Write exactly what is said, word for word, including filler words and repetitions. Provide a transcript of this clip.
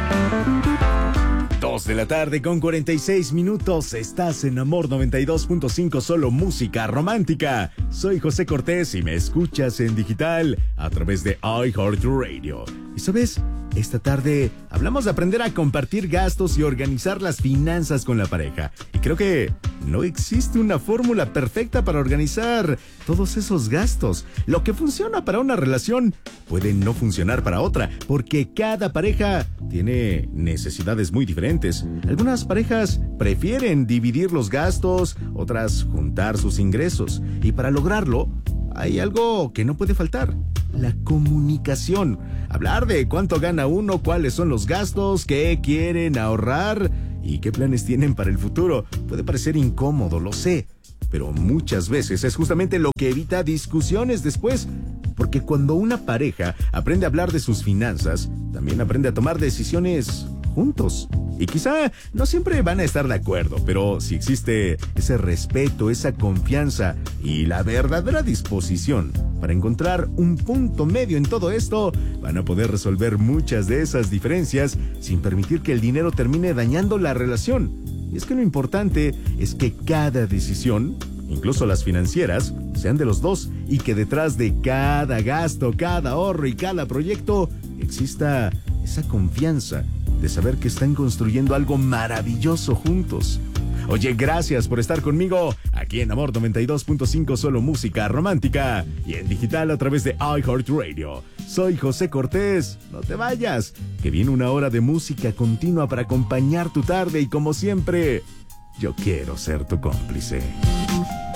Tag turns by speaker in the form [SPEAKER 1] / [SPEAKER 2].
[SPEAKER 1] dos de la tarde con cuarenta y seis minutos. Estás en Amor noventa y dos punto cinco, solo música romántica. Soy José Cortés y me escuchas en digital a través de iHeartRadio. ¿Y sabes? Esta tarde hablamos de aprender a compartir gastos y organizar las finanzas con la pareja. Y creo que no existe una fórmula perfecta para organizar todos esos gastos. Lo que funciona para una relación puede no funcionar para otra, porque cada pareja tiene necesidades muy diferentes. Algunas parejas prefieren dividir los gastos, otras juntar sus ingresos. Y para lograrlo, hay algo que no puede faltar: la comunicación. Hablar de cuánto gana uno, cuáles son los gastos, qué quieren ahorrar y qué planes tienen para el futuro. Puede parecer incómodo, lo sé, pero muchas veces es justamente lo que evita discusiones después. Porque cuando una pareja aprende a hablar de sus finanzas, también aprende a tomar decisiones juntos. Y quizá no siempre van a estar de acuerdo, pero si existe ese respeto, esa confianza y la verdadera disposición para encontrar un punto medio en todo esto, van a poder resolver muchas de esas diferencias sin permitir que el dinero termine dañando la relación. Y es que lo importante es que cada decisión, incluso las financieras, sean de los dos, y que detrás de cada gasto, cada ahorro y cada proyecto exista esa confianza de saber que están construyendo algo maravilloso juntos. Oye, gracias por estar conmigo aquí en Amor noventa y dos punto cinco, solo música romántica, y en digital a través de iHeartRadio. Soy José Cortés, no te vayas, que viene una hora de música continua para acompañar tu tarde y como siempre, yo quiero ser tu cómplice.